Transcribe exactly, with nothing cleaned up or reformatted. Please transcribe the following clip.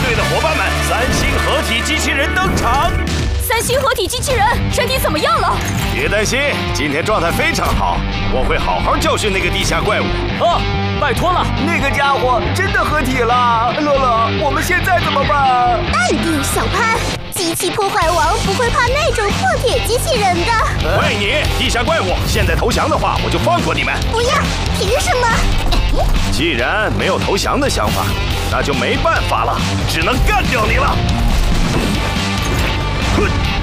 队的伙伴们，三星合体机器人登场。 三星合体机器人身体怎么样了？ 别担心，今天状态非常好，我会好好教训那个地下怪物。 哦，拜托了， 那个家伙真的合体了。乐乐，我们现在怎么办？ 淡定，小潘，机器破坏王不会怕那种破铁机器人的。 喂你，地下怪物，现在投降的话，我就放过你们。 不要，凭什么？ 既然没有投降的想法，那就没办法了，只能干掉你了。